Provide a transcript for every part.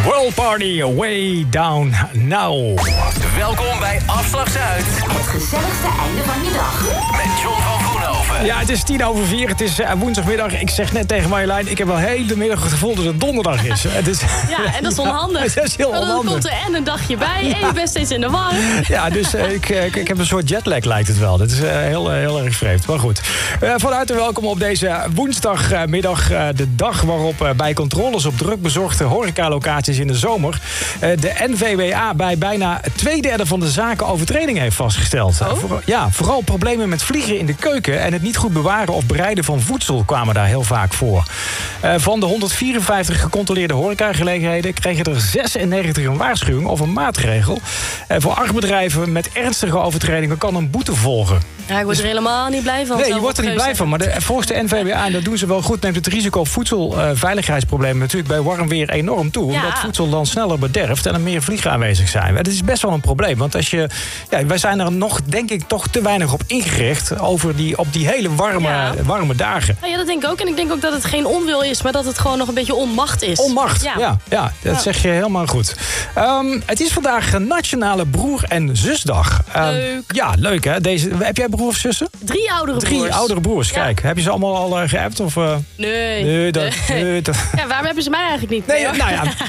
World Party Way Down Now. Welkom bij Afslag Zuid. Het gezelligste einde van je dag. Met John van Groenhoven. Ja, het is 4:10. Het is woensdagmiddag. Ik zeg net tegen Marjolein, ik heb wel heel de middag het gevoel dat het donderdag is. Het is Ja, en dat is onhandig. Dat is heel Want dan onhandig. komt er en een dagje bij en je bent steeds in de war. Ja, dus ik heb een soort jetlag, lijkt het wel. Dat is heel erg vreemd, maar goed. Van harte welkom op deze woensdagmiddag. De dag waarop bij controles op druk bezorgde horecalocaties in de zomer de NVWA bij bijna 2/3 van de zaken overtredingen heeft vastgesteld. Vooral problemen met vliegen in de keuken en het niet goed bewaren of bereiden van voedsel kwamen daar heel vaak voor. Van de 154 gecontroleerde horecagelegenheden kregen er 96 een waarschuwing of een maatregel. Voor 8 bedrijven met ernstige overtredingen kan een boete volgen. Ja, ik word er helemaal niet blij van. Nee, je wordt er niet blij van. Maar volgens de NVWA, en dat doen ze wel goed, neemt het risico op voedselveiligheidsproblemen natuurlijk bij warm weer enorm toe. Ja. Omdat voedsel dan sneller bederft en er meer vliegen aanwezig zijn. Het is best wel een probleem. Want wij zijn er nog, denk ik, toch te weinig op ingericht op die hele warme dagen. Ja, dat denk ik ook. En ik denk ook dat het geen onwil is, maar dat het gewoon nog een beetje onmacht is. Onmacht, ja, dat zeg je helemaal goed. Het is vandaag Nationale Broer- en Zusdag. Leuk. Ja, leuk hè. Heb jij broer of zussen? 3 oudere broers. 3 oudere broers, Ja. kijk. Heb je ze allemaal al geappt? Of, Nee. dat... Ja, waarom hebben ze mij eigenlijk niet? Nee, nou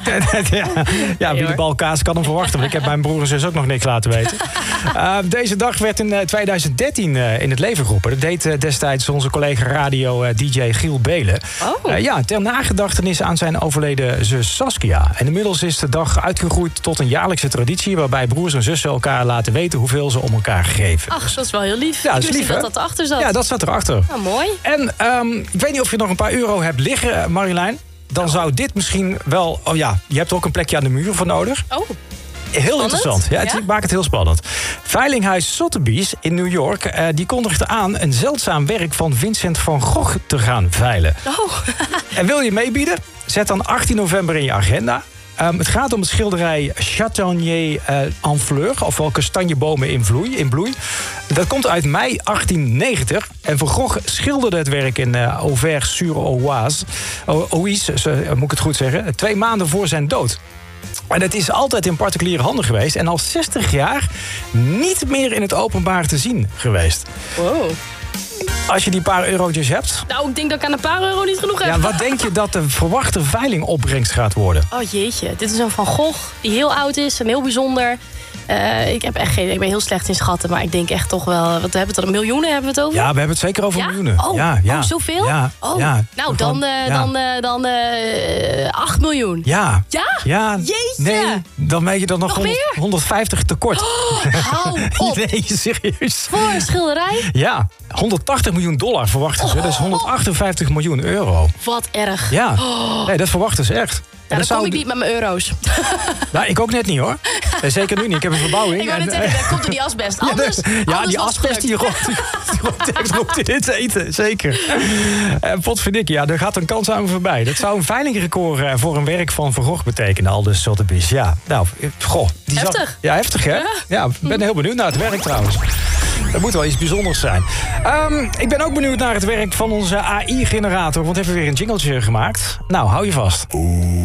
ja, wie de bal kaas kan hem verwachten. Want ik heb mijn broer en zus ook nog niks laten weten. Deze dag werd in 2013 in het leven geroepen. Dat deed destijds onze collega radio-dj Giel Belen. Ter nagedachtenis aan zijn overleden zus Saskia. En inmiddels is de dag uitgegroeid tot een jaarlijkse traditie, waarbij broers en zussen elkaar laten weten hoeveel ze om elkaar geven. Ach, dat is wel heel lief. Ja, Ik dat is wist lief, niet hè? dat erachter zat. Ja, dat zat erachter. Nou, mooi. En ik weet niet of je nog een paar euro hebt liggen, Marjolein. Dan zou dit misschien wel... Oh ja, je hebt er ook een plekje aan de muur voor nodig. Oh. Heel interessant. Ja, het maakt het heel spannend. Veilinghuis Sotheby's in New York die kondigde aan een zeldzaam werk van Vincent van Gogh te gaan veilen. Oh. En wil je meebieden? Zet dan 18 november in je agenda. Het gaat om het schilderij Châtaignier en Fleur, ofwel kastanjebomen in bloei. Dat komt uit mei 1890. En Van Gogh schilderde het werk in Auvers-sur-Oise, moet ik het goed zeggen, 2 maanden voor zijn dood. En het is altijd in particuliere handen geweest en al 60 jaar niet meer in het openbaar te zien geweest. Wow. Als je die paar eurotjes hebt... Nou, ik denk dat ik aan een paar euro niet genoeg heb. Ja, wat denk je dat de verwachte veilingopbrengst gaat worden? Oh jeetje, dit is een Van Gogh die heel oud is en heel bijzonder. Ik ben heel slecht in schatten, maar ik denk echt toch wel... Wat hebben we het dan? Miljoenen hebben we het over? Ja, we hebben het zeker over miljoenen. Oh, ja. Zoveel? Ja, oh. ja. Nou, dan 8 miljoen. Ja. Ja? Ja. Jeetje. Nee, dan weet je dan nog 150 tekort. Hou op. Nee, serieus. Voor een schilderij? Ja, $180 miljoen verwachten ze. Dat is 158 miljoen euro. Wat erg. Ja, nee, dat verwachten ze echt. Ja, dan kom ik niet met mijn euro's. Nou, ik ook net niet hoor. Nee, zeker nu niet. Ik heb een verbouwing. Ik wou net zeggen, daar komt er die asbest. Anders, die asbest die roept in het eten. Zeker. Potverdikkie, ja, er gaat een kans aan me voorbij. Dat zou een veilingrecord voor een werk van Van Gogh betekenen. Aldus Sotheby's. Ja, nou, goh. Heftig. Ja, heftig hè? Ja, ik ben heel benieuwd naar het werk trouwens. Dat moet wel iets bijzonders zijn. Ik ben ook benieuwd naar het werk van onze AI-generator. Want we hebben weer een jingletje gemaakt. Nou, hou je vast.